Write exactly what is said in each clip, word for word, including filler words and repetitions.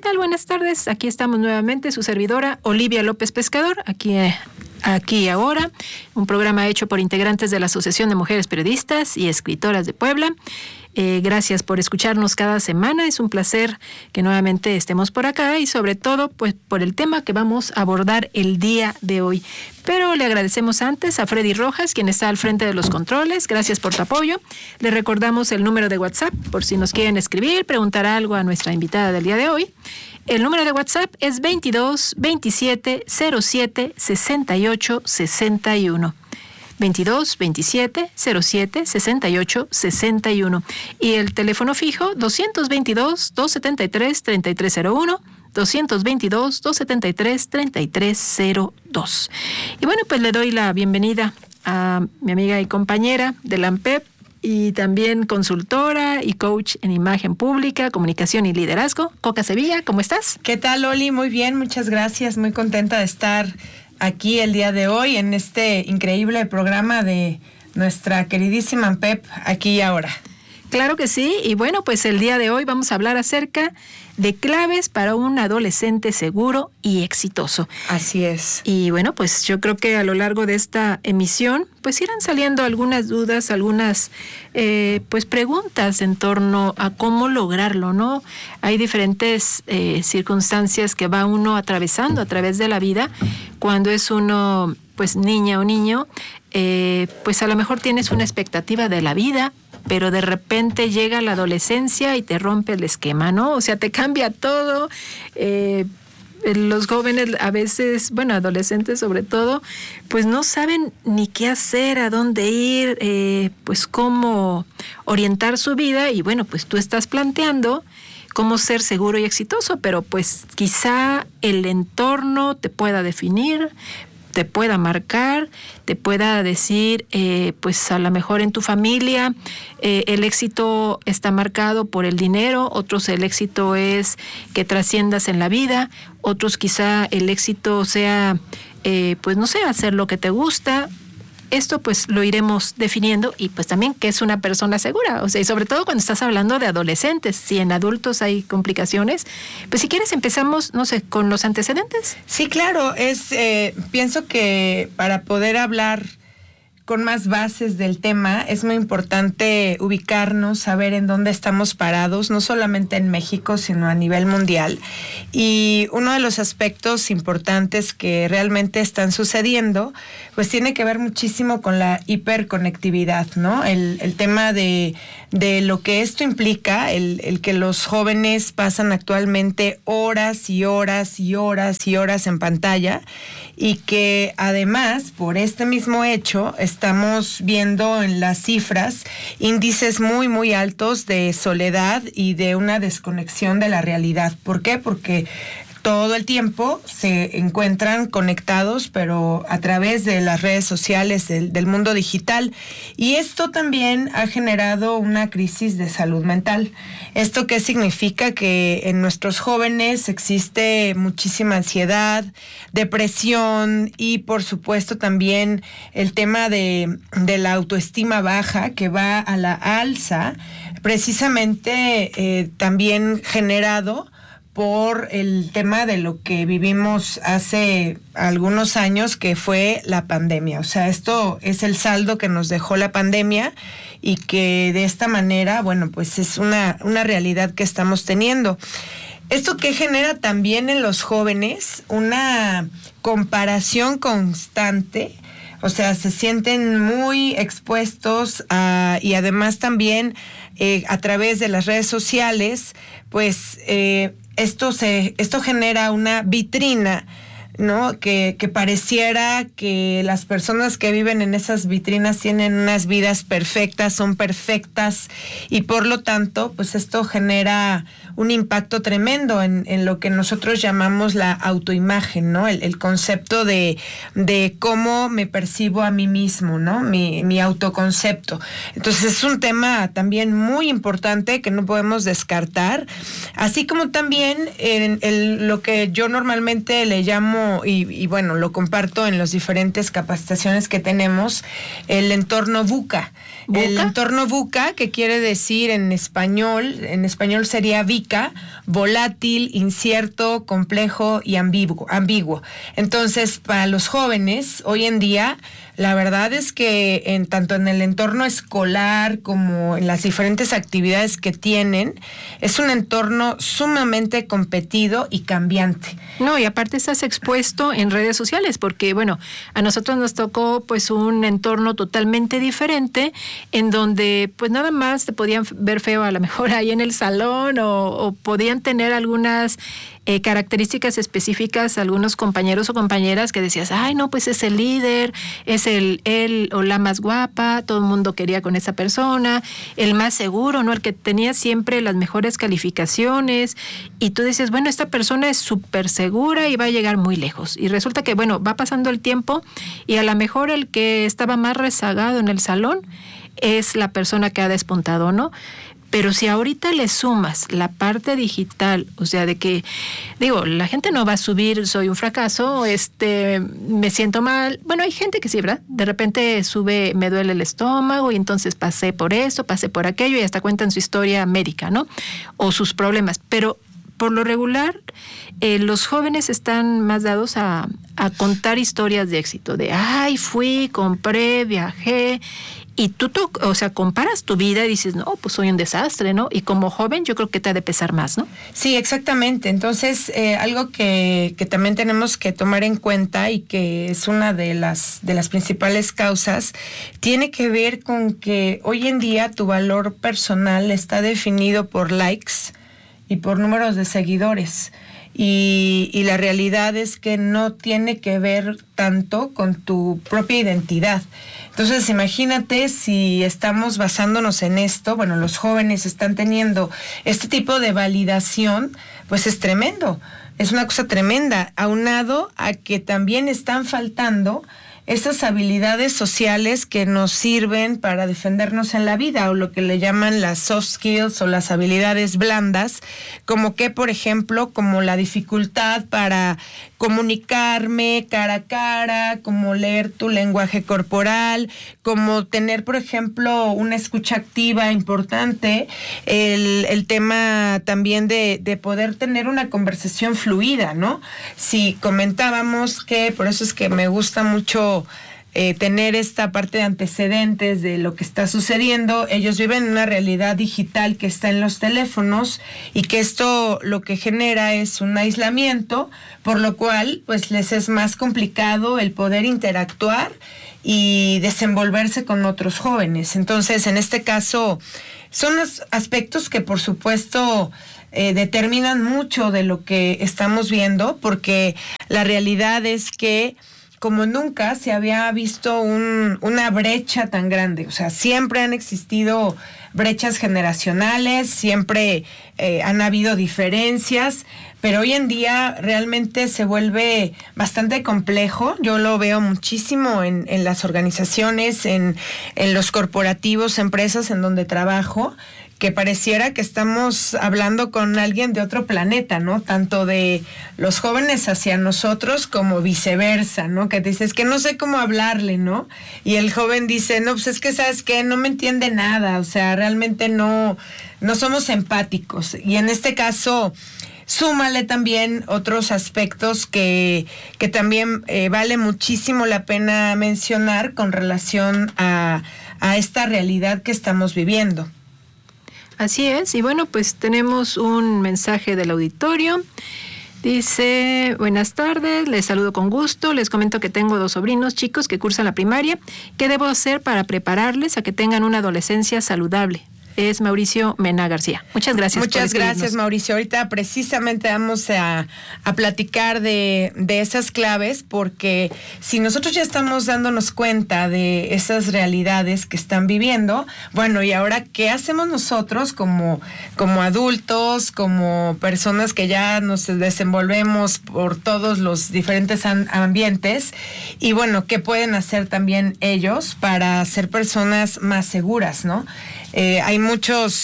tal? Buenas tardes. Aquí estamos nuevamente, su servidora Olivia López Pescador, aquí, eh, aquí y ahora, un programa hecho por integrantes de la Asociación de Mujeres Periodistas y Escritoras de Puebla. Eh, gracias por escucharnos cada semana. Es un placer que nuevamente estemos por acá y sobre todo pues por el tema que vamos a abordar el día de hoy. Pero le agradecemos antes a Freddy Rojas, quien está al frente de los controles. Gracias por tu apoyo. Le recordamos el número de WhatsApp por si nos quieren escribir, preguntar algo a nuestra invitada del día de hoy. El número de WhatsApp es veintidós veintisiete cero siete sesenta y ocho sesenta y uno. veintidós veintisiete cero siete sesenta y ocho sesenta y uno. Y el teléfono fijo doscientos veintidós doscientos setenta y tres treinta y tres cero uno, doscientos veintidós doscientos setenta y tres treinta y tres cero dos. Y bueno, pues le doy la bienvenida a mi amiga y compañera de la AMPEP y también consultora y coach en imagen pública, comunicación y liderazgo, Coca Sevilla. ¿Cómo estás? ¿Qué tal, Oli? Muy bien, muchas gracias. Muy contenta de estar aquí el día de hoy en este increíble programa de nuestra queridísima AMPEP, aquí y ahora. Claro que sí, y bueno, pues el día de hoy vamos a hablar acerca de claves para un adolescente seguro y exitoso. Así es. Y bueno, pues yo creo que a lo largo de esta emisión, pues irán saliendo algunas dudas, algunas eh, pues preguntas en torno a cómo lograrlo, ¿no? Hay diferentes eh, circunstancias que va uno atravesando a través de la vida. Cuando es uno, pues niña o niño, eh, pues a lo mejor tienes una expectativa de la vida, pero de repente llega la adolescencia y te rompe el esquema, ¿no? O sea, te cambia todo. Eh, los jóvenes a veces, bueno, adolescentes sobre todo, pues no saben ni qué hacer, a dónde ir, eh, pues cómo orientar su vida. Y bueno, pues tú estás planteando cómo ser seguro y exitoso, pero pues quizá el entorno te pueda definir, te pueda marcar, te pueda decir, eh, pues a lo mejor en tu familia eh, el éxito está marcado por el dinero, otros el éxito es que trasciendas en la vida, otros quizá el éxito sea, eh, pues no sé, hacer lo que te gusta. Esto pues lo iremos definiendo y pues también qué es una persona segura, o sea, y sobre todo cuando estás hablando de adolescentes, si en adultos hay complicaciones, pues si quieres empezamos, no sé, con los antecedentes. Sí, claro, es eh, pienso que para poder hablar con más bases del tema, es muy importante ubicarnos, saber en dónde estamos parados, no solamente en México, sino a nivel mundial. Y uno de los aspectos importantes que realmente están sucediendo, pues tiene que ver muchísimo con la hiperconectividad, ¿no? El, el tema de, de lo que esto implica, el, el que los jóvenes pasan actualmente horas y horas y horas y horas en pantalla, y que además, por este mismo hecho, estamos viendo en las cifras índices muy, muy altos de soledad y de una desconexión de la realidad. ¿Por qué? Porque todo el tiempo se encuentran conectados, pero a través de las redes sociales, del, del mundo digital. Y esto también ha generado una crisis de salud mental. ¿Esto qué significa? Que en nuestros jóvenes existe muchísima ansiedad, depresión y, por supuesto, también el tema de, de la autoestima baja que va a la alza, precisamente eh, también generado por el tema de lo que vivimos hace algunos años, que fue la pandemia. O sea, esto es el saldo que nos dejó la pandemia y que de esta manera, bueno, pues es una, una realidad que estamos teniendo. Esto que genera también en los jóvenes una comparación constante, o sea, se sienten muy expuestos a, y además también eh, a través de las redes sociales, pues eh, esto se, esto genera una vitrina, ¿no? Que, que pareciera que las personas que viven en esas vitrinas tienen unas vidas perfectas, son perfectas, y por lo tanto, pues esto genera un impacto tremendo en, en lo que nosotros llamamos la autoimagen, ¿no? El, el concepto de, de cómo me percibo a mí mismo, ¿no? Mi, mi autoconcepto. Entonces es un tema también muy importante que no podemos descartar, así como también en, en lo que yo normalmente le llamo llamo, y, y bueno, lo comparto en las diferentes capacitaciones que tenemos, el entorno VUCA. ¿Buca? El entorno VUCA, que quiere decir en español, en español sería VICA, volátil, incierto, complejo y ambiguo, ambiguo. Entonces, para los jóvenes, hoy en día, la verdad es que en tanto en el entorno escolar como en las diferentes actividades que tienen, es un entorno sumamente competido y cambiante. No, y aparte estás expuesto en redes sociales, porque bueno, a nosotros nos tocó pues un entorno totalmente diferente, en donde pues nada más te podían ver feo a lo mejor ahí en el salón, o, o podían tener algunas Eh, características específicas, algunos compañeros o compañeras que decías, ay no, pues es el líder, es el él o la más guapa, todo el mundo quería con esa persona, el más seguro, ¿no? El que tenía siempre las mejores calificaciones, y tú dices, bueno, esta persona es súper segura y va a llegar muy lejos. Y resulta que, bueno, va pasando el tiempo y a lo mejor el que estaba más rezagado en el salón es la persona que ha despuntado, ¿no? Pero si ahorita le sumas la parte digital, o sea, de que, digo, la gente no va a subir, soy un fracaso, este, me siento mal. Bueno, hay gente que sí, ¿verdad? De repente sube, me duele el estómago y entonces pasé por esto, pasé por aquello y hasta cuentan su historia médica, ¿no? O sus problemas. Pero por lo regular, eh, los jóvenes están más dados a, a contar historias de éxito, de, ay, fui, compré, viajé. Y tú, tú, o sea, comparas tu vida y dices, no, pues soy un desastre, ¿no? Y como joven yo creo que te ha de pesar más, ¿no? Sí, exactamente. Entonces, eh, algo que, que también tenemos que tomar en cuenta y que es una de las, de las principales causas, tiene que ver con que hoy en día tu valor personal está definido por likes y por números de seguidores. Y, y la realidad es que no tiene que ver tanto con tu propia identidad. Entonces, imagínate si estamos basándonos en esto, bueno, los jóvenes están teniendo este tipo de validación, pues es tremendo, es una cosa tremenda, aunado a que también están faltando esas habilidades sociales que nos sirven para defendernos en la vida, o lo que le llaman las soft skills o las habilidades blandas, como que, por ejemplo, como la dificultad para comunicarme cara a cara, como leer tu lenguaje corporal, como tener, por ejemplo, una escucha activa importante, el, el tema también de, de poder tener una conversación fluida, ¿no? Si comentábamos que, por eso es que me gusta mucho Eh, tener esta parte de antecedentes de lo que está sucediendo. Ellos viven en una realidad digital que está en los teléfonos y que esto lo que genera es un aislamiento, por lo cual pues les es más complicado el poder interactuar y desenvolverse con otros jóvenes. Entonces, en este caso, son los aspectos que por supuesto eh, determinan mucho de lo que estamos viendo, porque la realidad es que como nunca se había visto un, una brecha tan grande. O sea, siempre han existido brechas generacionales, siempre eh, han habido diferencias, pero hoy en día realmente se vuelve bastante complejo. Yo lo veo muchísimo en, en las organizaciones, en, en los corporativos, empresas en donde trabajo, que pareciera que estamos hablando con alguien de otro planeta, ¿no? Tanto de los jóvenes hacia nosotros como viceversa, ¿no? Que dices que no sé cómo hablarle, ¿no? Y el joven dice, no, pues es que, ¿sabes qué? No me entiende nada, o sea, realmente no, no somos empáticos. Y en este caso, súmale también otros aspectos que, que también eh, vale muchísimo la pena mencionar con relación a, a esta realidad que estamos viviendo. Así es, y bueno, pues tenemos un mensaje del auditorio. Dice, buenas tardes, les saludo con gusto, les comento que tengo dos sobrinos chicos que cursan la primaria. ¿Qué debo hacer para prepararles a que tengan una adolescencia saludable? Es Mauricio Mena García. Muchas gracias. Muchas gracias, Mauricio. Ahorita precisamente vamos a, a platicar de, de esas claves, porque si nosotros ya estamos dándonos cuenta de esas realidades que están viviendo, bueno, y ahora, ¿qué hacemos nosotros como, como adultos, como personas que ya nos desenvolvemos por todos los diferentes an- ambientes? Y bueno, ¿qué pueden hacer también ellos para ser personas más seguras, ¿no? Eh, hay muchos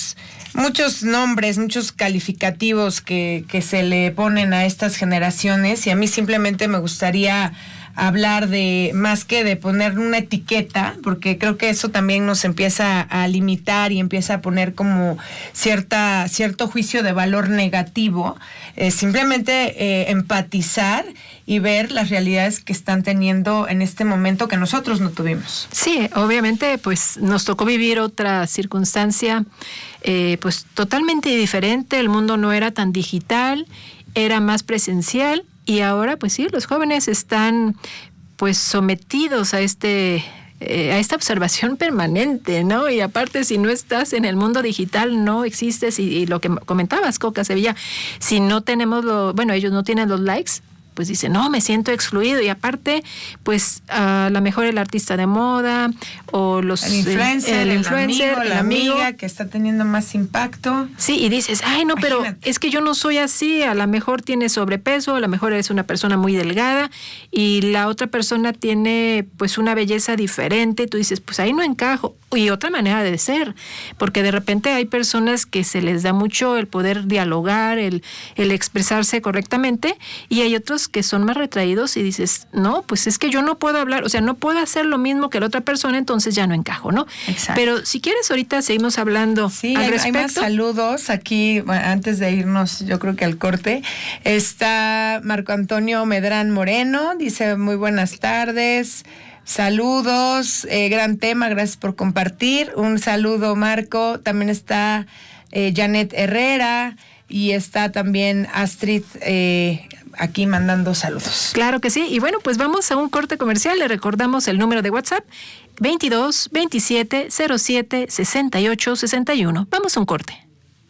muchos nombres, muchos calificativos que, que se le ponen a estas generaciones, y a mí simplemente me gustaría hablar de, más que de poner una etiqueta, porque creo que eso también nos empieza a limitar y empieza a poner como cierta, cierto juicio de valor negativo, eh, simplemente eh, empatizar y ver las realidades que están teniendo en este momento que nosotros no tuvimos. Sí, obviamente pues nos tocó vivir otra circunstancia eh, pues totalmente diferente. El mundo no era tan digital, era más presencial, y ahora pues sí, los jóvenes están pues sometidos a este eh, a esta observación permanente, ¿no? Y aparte, si no estás en el mundo digital, no existes. Y, y lo que comentabas, Coca Sevilla, si no tenemos lo, bueno, ellos no tienen los likes, pues dice, no, me siento excluido. Y aparte, pues a lo mejor el artista de moda o los el influencer, el, el, influencer, amigo, el la amigo, amiga que está teniendo más impacto. Sí, y dices, ay, no, pero Imagínate. es que yo no soy así. A lo mejor tiene sobrepeso, a lo mejor es una persona muy delgada y la otra persona tiene pues una belleza diferente. Tú dices, pues ahí no encajo. Y otra manera de ser, porque de repente hay personas que se les da mucho el poder dialogar, el, el expresarse correctamente, y hay otros que son más retraídos y dices, no, pues es que yo no puedo hablar, o sea, no puedo hacer lo mismo que la otra persona, entonces ya no encajo, ¿no? Exacto. Pero si quieres ahorita seguimos hablando Sí, al hay, respecto. hay más saludos aquí, bueno, antes de irnos, yo creo que al corte. Está Marco Antonio Medrán Moreno, dice muy buenas tardes. Saludos, eh, gran tema, gracias por compartir. Un saludo, Marco. También está eh, Janet Herrera y está también Astrid eh, aquí mandando saludos. Claro que sí. Y bueno, pues vamos a un corte comercial. Le recordamos el número de WhatsApp, veintidós veintisiete cero siete sesenta y ocho sesenta y uno. Vamos a un corte.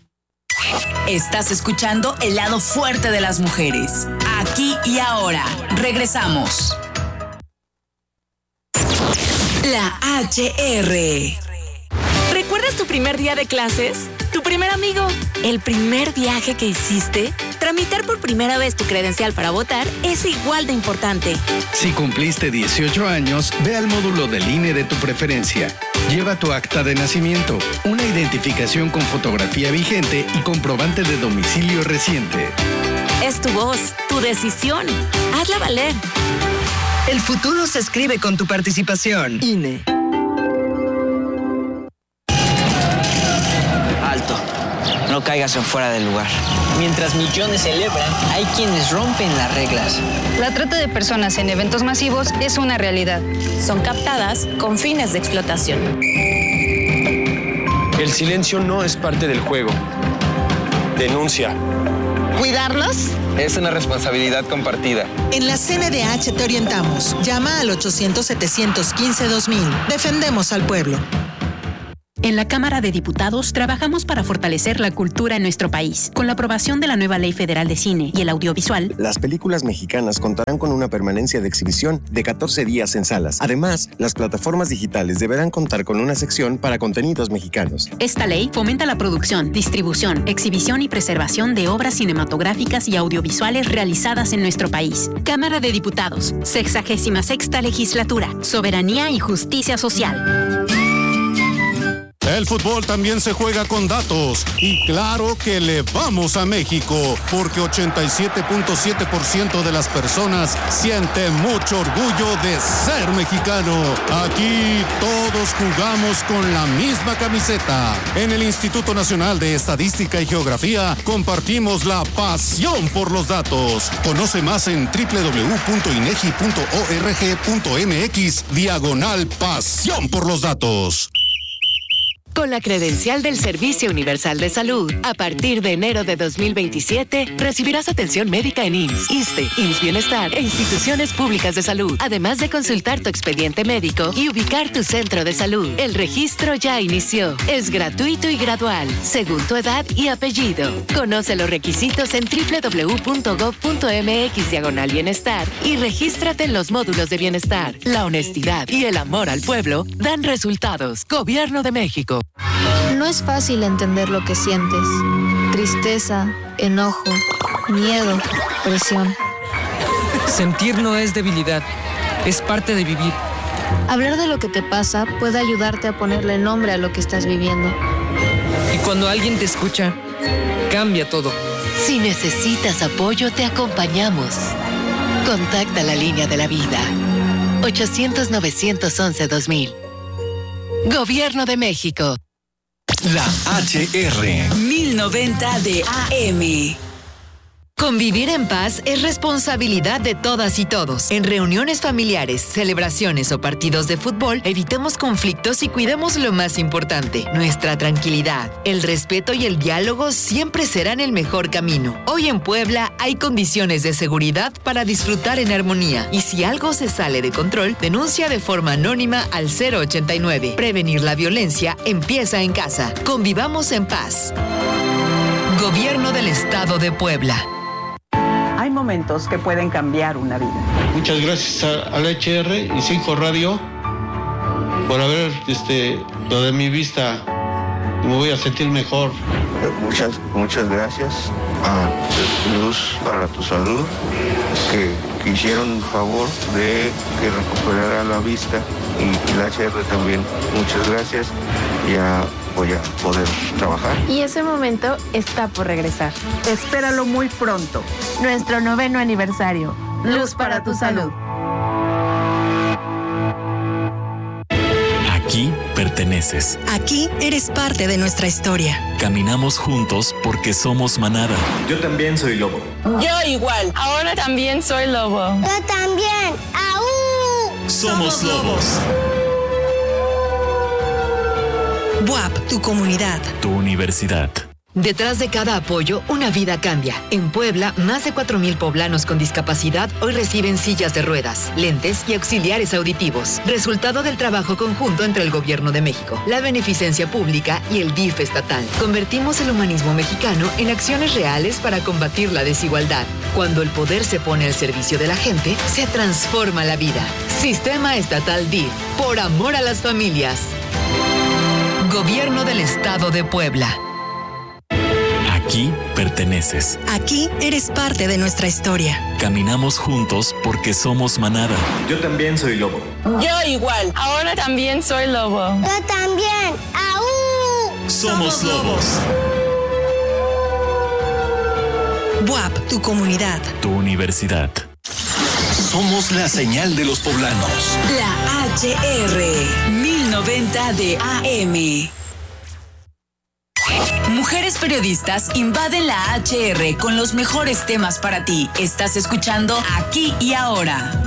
Estás escuchando El Lado Fuerte de las Mujeres. Aquí y ahora. Regresamos. La H R. ¿Recuerdas tu primer día de clases? ¿Tu primer amigo? ¿El primer viaje que hiciste? Tramitar por primera vez tu credencial para votar es igual de importante. Si cumpliste dieciocho años, ve al módulo del I N E de tu preferencia. Lleva tu acta de nacimiento, una identificación con fotografía vigente y comprobante de domicilio reciente. Es tu voz, tu decisión. Hazla valer. El futuro se escribe con tu participación. I N E. Alto. No caigas en fuera del lugar. Mientras millones celebran, hay quienes rompen las reglas. La trata de personas en eventos masivos es una realidad. Son captadas con fines de explotación. El silencio no es parte del juego. Denuncia. ¿Cuidarlos? Es una responsabilidad compartida. En la C N D H te orientamos. Llama al ochocientos setecientos quince dos mil. Defendemos al pueblo. En la Cámara de Diputados trabajamos para fortalecer la cultura en nuestro país. Con la aprobación de la nueva Ley Federal de Cine y el Audiovisual, las películas mexicanas contarán con una permanencia de exhibición de catorce días en salas. Además, las plataformas digitales deberán contar con una sección para contenidos mexicanos. Esta ley fomenta la producción, distribución, exhibición y preservación de obras cinematográficas y audiovisuales realizadas en nuestro país. Cámara de Diputados, sexagésima sexta legislatura, soberanía y justicia social. El fútbol también se juega con datos y claro que le vamos a México porque ochenta y siete punto siete por ciento de las personas sienten mucho orgullo de ser mexicano. Aquí todos jugamos con la misma camiseta. En el Instituto Nacional de Estadística y Geografía compartimos la pasión por los datos. Conoce más en doble u doble u doble u punto inegi punto org punto mx diagonal pasión por los datos. Con la credencial del Servicio Universal de Salud, a partir de enero de dos mil veintisiete, recibirás atención médica en I M S S, ISSSTE, I M S S Bienestar e instituciones públicas de salud, además de consultar tu expediente médico y ubicar tu centro de salud. El registro ya inició. Es gratuito y gradual, según tu edad y apellido. Conoce los requisitos en doble u doble u doble u punto gob punto mx diagonal bienestar y regístrate en los módulos de bienestar. La honestidad y el amor al pueblo dan resultados. Gobierno de México. No es fácil entender lo que sientes. Tristeza, enojo, miedo, presión. Sentir no es debilidad, es parte de vivir. Hablar de lo que te pasa puede ayudarte a ponerle nombre a lo que estás viviendo. Y cuando alguien te escucha, cambia todo. Si necesitas apoyo, te acompañamos. Contacta la línea de la vida. ochocientos, novecientos once, dos mil. Gobierno de México. La H R. mil noventa de A M. Convivir en paz es responsabilidad de todas y todos. En reuniones familiares, celebraciones o partidos de fútbol, evitemos conflictos y cuidemos lo más importante, nuestra tranquilidad. El respeto y el diálogo siempre serán el mejor camino. Hoy en Puebla hay condiciones de seguridad para disfrutar en armonía. Y si algo se sale de control, denuncia de forma anónima al cero ochenta y nueve. Prevenir la violencia empieza en casa. Convivamos en paz. Gobierno del Estado de Puebla. Hay momentos que pueden cambiar una vida. Muchas gracias a, a la H R y cinco Radio por haber este, lo de mi vista. Me voy a sentir mejor. Muchas, muchas gracias a Luz para tu Salud, que, que hicieron el favor de que recuperara la vista, y, y la H R también. Muchas gracias. Ya voy a poder trabajar. Y ese momento está por regresar. Espéralo muy pronto. Nuestro noveno aniversario. Luz para tu salud. Aquí perteneces. Aquí eres parte de nuestra historia. Caminamos juntos porque somos manada. Yo también soy lobo. Yo igual. Ahora también soy lobo. Yo también. ¡Aú! Somos lobos. B U A P, tu comunidad. Tu universidad. Detrás de cada apoyo, una vida cambia. En Puebla, más de cuatro mil poblanos con discapacidad hoy reciben sillas de ruedas, lentes y auxiliares auditivos. Resultado del trabajo conjunto entre el Gobierno de México, la Beneficencia Pública y el D I F estatal. Convertimos el humanismo mexicano en acciones reales para combatir la desigualdad. Cuando el poder se pone al servicio de la gente, se transforma la vida. Sistema Estatal D I F, por amor a las familias. Gobierno del Estado de Puebla. Aquí perteneces. Aquí eres parte de nuestra historia. Caminamos juntos porque somos manada. Yo también soy lobo. Yo igual. Ahora también soy lobo. Yo también. ¡Aú! Somos lobos. B U A P, tu comunidad. Tu universidad. Somos la señal de los poblanos. La H R. mil noventa de A M. Mujeres periodistas invaden la H R con los mejores temas para ti. Estás escuchando Aquí y Ahora.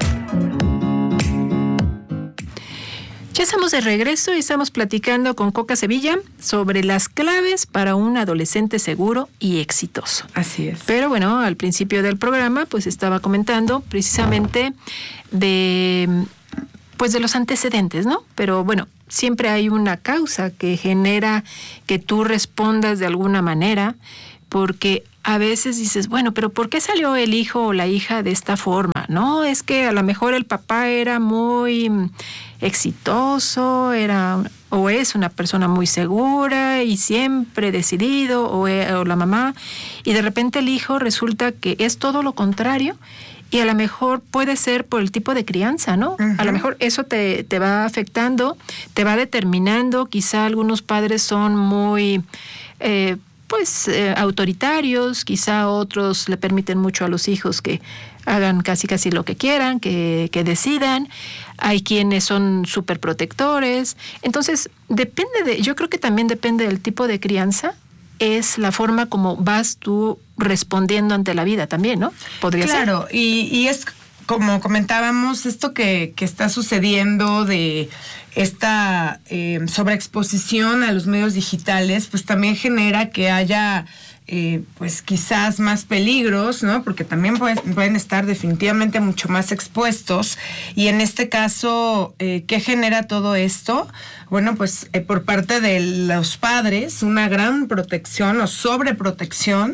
Ya estamos de regreso y estamos platicando con Coca Sevilla sobre las claves para un adolescente seguro y exitoso. Así es. Pero bueno, al principio del programa pues estaba comentando precisamente de pues de los antecedentes, ¿no? Pero bueno, siempre hay una causa que genera que tú respondas de alguna manera, porque a veces dices, bueno, pero ¿por qué salió el hijo o la hija de esta forma? No, es que a lo mejor el papá era muy exitoso, era o es una persona muy segura y siempre decidido, o, o la mamá, y de repente el hijo resulta que es todo lo contrario. Y a lo mejor puede ser por el tipo de crianza, ¿no? Uh-huh. A lo mejor eso te, te va afectando, te va determinando. Quizá algunos padres son muy, eh, pues, eh, autoritarios. Quizá otros le permiten mucho a los hijos que hagan casi casi lo que quieran, que, que decidan. Hay quienes son súper protectores. Entonces, depende de, yo creo que también depende del tipo de crianza. Es la forma como vas tú respondiendo ante la vida también, ¿no? Podría ser. Claro, ser. y, y es como comentábamos, esto que, que está sucediendo de esta eh, sobreexposición a los medios digitales, pues también genera que haya eh, pues quizás más peligros, ¿no? Porque también pueden, pueden estar definitivamente mucho más expuestos. Y en este caso, eh, ¿qué genera todo esto? Bueno, pues eh, por parte de los padres, una gran protección o sobreprotección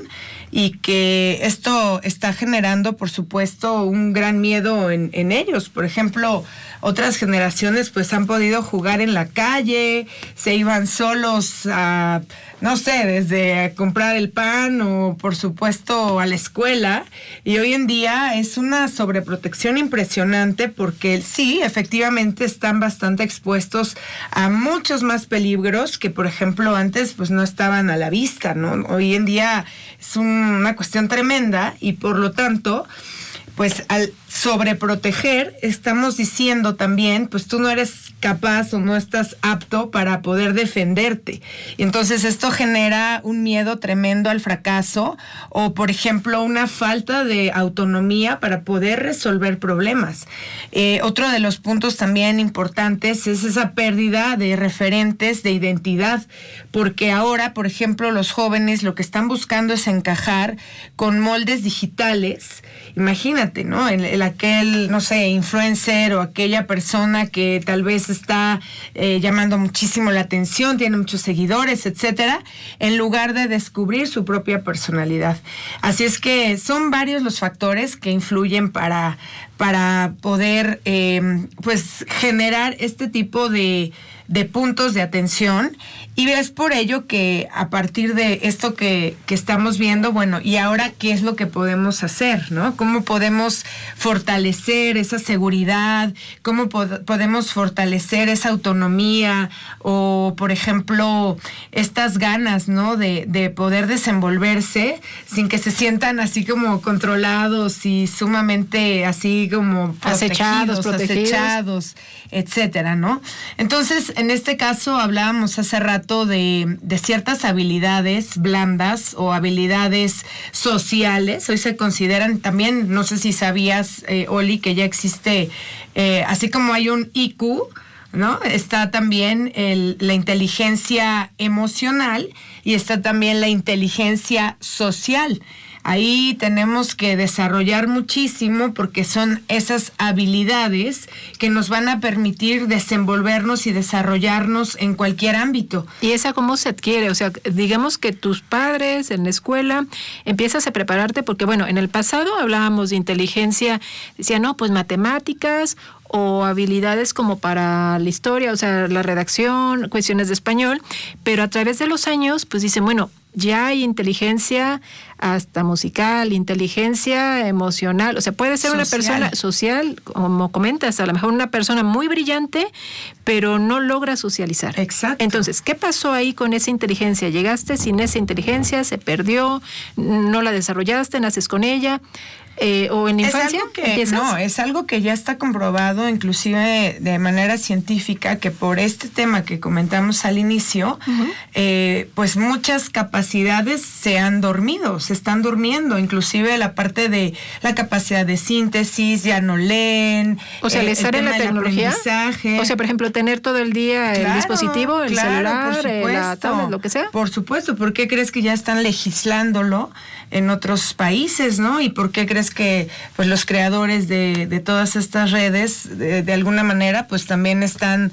y que esto está generando, por supuesto, un gran miedo en, en ellos. Por ejemplo, otras generaciones pues han podido jugar en la calle, se iban solos a, no sé, desde comprar el pan o por supuesto a la escuela, y hoy en día es una sobreprotección impresionante porque sí, efectivamente están bastante expuestos a muchos más peligros que por ejemplo antes pues no estaban a la vista, ¿no? Hoy en día es un, una cuestión tremenda y por lo tanto pues al sobreproteger estamos diciendo también, pues tú no eres capaz o no estás apto para poder defenderte. Y entonces esto genera un miedo tremendo al fracaso o, por ejemplo, una falta de autonomía para poder resolver problemas. Eh, otro de los puntos también importantes es esa pérdida de referentes de identidad, porque ahora, por ejemplo, los jóvenes lo que están buscando es encajar con moldes digitales. Imagínate, ¿no? El, el aquel, no sé, influencer o aquella persona que tal vez está eh, llamando muchísimo la atención, tiene muchos seguidores, etcétera, en lugar de descubrir su propia personalidad. Así es que son varios los factores que influyen para, para poder, eh, pues, generar este tipo de de puntos de atención, y es por ello que a partir de esto que, que estamos viendo, bueno, y ahora qué es lo que podemos hacer, ¿no? ¿Cómo podemos fortalecer esa seguridad? ¿Cómo pod- podemos fortalecer esa autonomía? O, por ejemplo, estas ganas, ¿no? De, de poder desenvolverse sin que se sientan así como controlados y sumamente así como acechados, protegidos, acechados, etcétera, ¿no? Entonces, en este caso hablábamos hace rato de, de ciertas habilidades blandas o habilidades sociales. Hoy se consideran también, no sé si sabías, eh, Oli, que ya existe, eh, así como hay un I Q, ¿no? Está también el, la inteligencia emocional y está también la inteligencia social. Ahí tenemos que desarrollar muchísimo porque son esas habilidades que nos van a permitir desenvolvernos y desarrollarnos en cualquier ámbito. ¿Y esa cómo se adquiere? O sea, digamos que tus padres en la escuela empiezas a prepararte porque, bueno, en el pasado hablábamos de inteligencia, decía, no, pues matemáticas o habilidades como para la historia, o sea, la redacción, cuestiones de español, pero a través de los años, pues dicen, bueno, ya hay inteligencia hasta musical, inteligencia emocional, o sea, puede ser social. Una persona social, como comentas, a lo mejor una persona muy brillante, pero no logra socializar. Exacto. Entonces, ¿qué pasó ahí con esa inteligencia? Llegaste sin esa inteligencia, se perdió, no la desarrollaste, naces con ella. Eh, o en infancia, es algo que, no, es algo que ya está comprobado, inclusive de manera científica, que por este tema que comentamos al inicio, uh-huh. eh, pues muchas capacidades se han dormido, se están durmiendo, inclusive la parte de la capacidad de síntesis, ya no leen. O sea, eh, el estar en la tecnología. O sea, por ejemplo, tener todo el día claro, el dispositivo, el claro, celular, eh, la tablet, lo que sea. Por supuesto, ¿por qué crees que ya están legislándolo en otros países, no? ¿Y por qué crees que pues los creadores de, de todas estas redes de, de alguna manera pues también están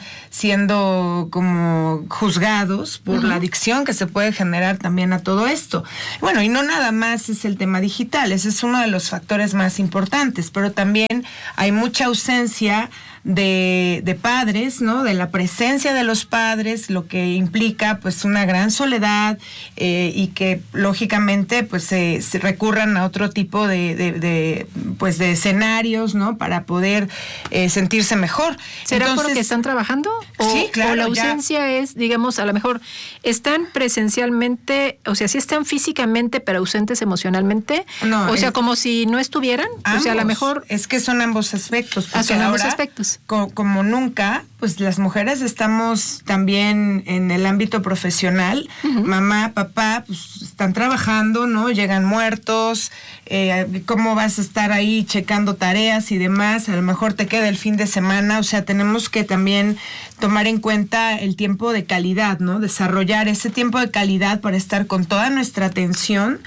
siendo como juzgados por uh-huh. la adicción que se puede generar también a todo esto? Bueno, y no nada más es el tema digital, ese es uno de los factores más importantes, pero también hay mucha ausencia de, de padres, ¿no? De la presencia de los padres, lo que implica pues una gran soledad eh, y que lógicamente pues se, se recurran a otro tipo de, de, de pues de escenarios, ¿no? Para poder eh, sentirse mejor. ¿Será Entonces, porque están trabajando? O, sí, claro. O la ausencia ya. Es, digamos, a lo mejor están presencialmente, o sea, sí están físicamente pero ausentes emocionalmente, no, o sea, es, como si no estuvieran, ambos, o sea, a lo mejor es que son ambos aspectos. Ah, son ambos aspectos. Co- como nunca, pues las mujeres estamos también en el ámbito profesional, uh-huh. mamá, papá, pues están trabajando, ¿no? Llegan muertos, eh, ¿cómo vas a estar ahí checando tareas y demás? A lo mejor te queda el fin de semana, o sea, tenemos que también tomar en cuenta el tiempo de calidad, ¿no? Desarrollar ese tiempo de calidad para estar con toda nuestra atención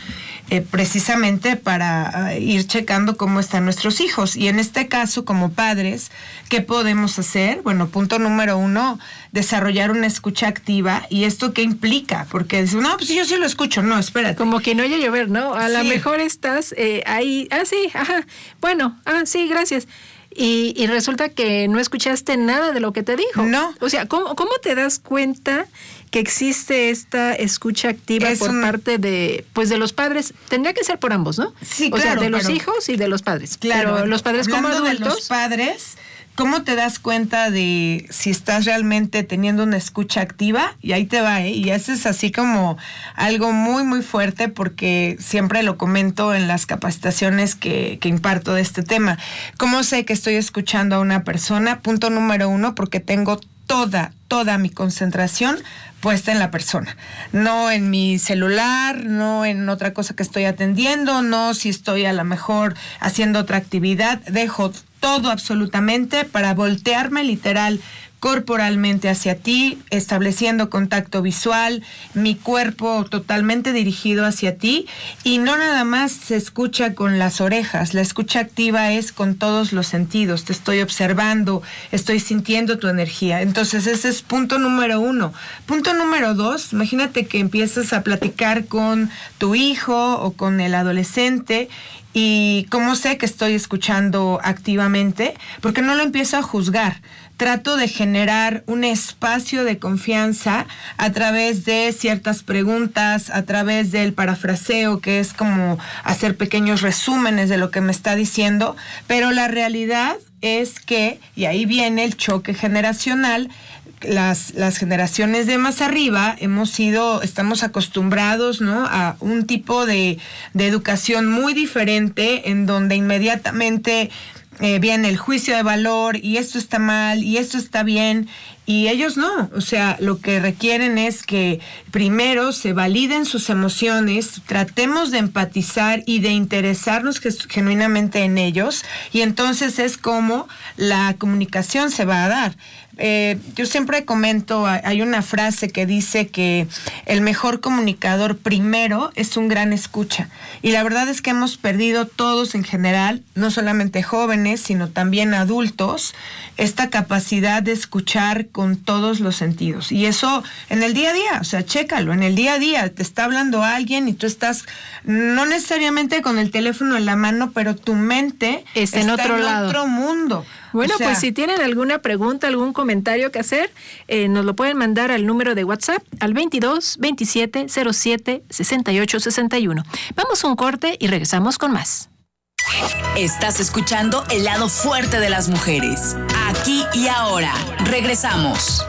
eh, precisamente para uh, ir checando cómo están nuestros hijos. Y en este caso, como padres, ¿qué podemos hacer? Bueno, punto número uno, desarrollar una escucha activa. ¿Y esto qué implica? Porque dicen, no, pues yo sí lo escucho. No, espérate. Como que no haya llover, ¿no? A Sí. lo mejor estás eh, ahí, ah, sí, ajá, bueno, ah, sí, gracias. Y, y resulta que no escuchaste nada de lo que te dijo. No. O sea, ¿cómo, cómo te das cuenta que existe esta escucha activa Es por un- parte de, pues de los padres? Tendría que ser por ambos, ¿no? Sí, o claro, sea, de los pero- hijos y de los padres. Claro, Pero los padres como hablando adultos. de los padres, ¿cómo te das cuenta de si estás realmente teniendo una escucha activa? Y ahí te va, ¿eh? Y eso es así como algo muy, muy fuerte, porque siempre lo comento en las capacitaciones que, que imparto de este tema. ¿Cómo sé que estoy escuchando a una persona? Punto número uno, porque tengo toda, toda mi concentración puesta en la persona, no en mi celular, no en otra cosa que estoy atendiendo, no si estoy a lo mejor haciendo otra actividad, dejo todo absolutamente para voltearme literal corporalmente hacia ti, estableciendo contacto visual, mi cuerpo totalmente dirigido hacia ti, y no nada más se escucha con las orejas, la escucha activa es con todos los sentidos, te estoy observando, estoy sintiendo tu energía. Entonces ese es punto número uno. Punto número dos, imagínate que empiezas a platicar con tu hijo o con el adolescente. ¿Y cómo sé que estoy escuchando activamente? Porque no lo empiezo a juzgar. Trato de generar un espacio de confianza a través de ciertas preguntas, a través del parafraseo, que es como hacer pequeños resúmenes de lo que me está diciendo, pero la realidad es que, y ahí viene el choque generacional, Las, las generaciones de más arriba hemos sido, estamos acostumbrados, ¿no?, a un tipo de, de educación muy diferente, en donde inmediatamente eh, viene el juicio de valor, y esto está mal, y esto está bien, y ellos no. O sea, lo que requieren es que primero se validen sus emociones, tratemos de empatizar y de interesarnos genuinamente en ellos, y entonces es como la comunicación se va a dar. Eh, yo siempre comento, hay una frase que dice que el mejor comunicador primero es un gran escucha, y la verdad es que hemos perdido todos en general, no solamente jóvenes, sino también adultos, esta capacidad de escuchar con todos los sentidos. Y eso en el día a día, o sea, chécalo, en el día a día te está hablando alguien y tú estás no necesariamente con el teléfono en la mano, pero tu mente Está en otro lado. otro mundo. Bueno, O sea, pues si tienen alguna pregunta, algún comentario que hacer, eh, nos lo pueden mandar al número de WhatsApp al veintidós veintisiete cero siete sesenta y ocho sesenta y uno. Vamos a un corte y regresamos con más. Estás escuchando El lado fuerte de las mujeres. Aquí y ahora. Regresamos.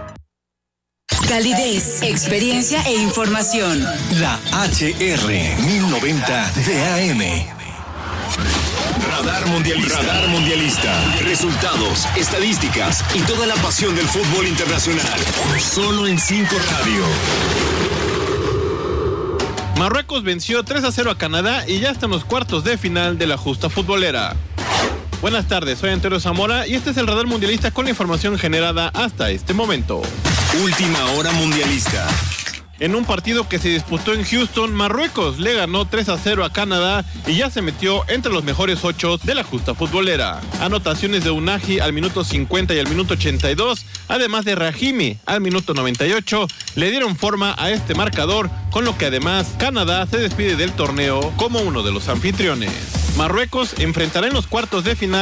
Calidez, experiencia e información. La H R mil noventa de A M. Radar Mundialista. Radar Mundialista. Resultados, estadísticas y toda la pasión del fútbol internacional. Solo en cinco Radio. Marruecos venció tres a cero a Canadá y ya está en los cuartos de final de la justa futbolera. Buenas tardes, soy Antonio Zamora y este es el Radar Mundialista con la información generada hasta este momento. Última hora mundialista. En un partido que se disputó en Houston, Marruecos le ganó tres a cero a Canadá y ya se metió entre los mejores ocho de la justa futbolera. Anotaciones de Unahi al minuto cincuenta y al minuto ochenta y dos, además de Rahimi al minuto noventa y ocho, le dieron forma a este marcador, con lo que además Canadá se despide del torneo como uno de los anfitriones. Marruecos enfrentará en los cuartos de final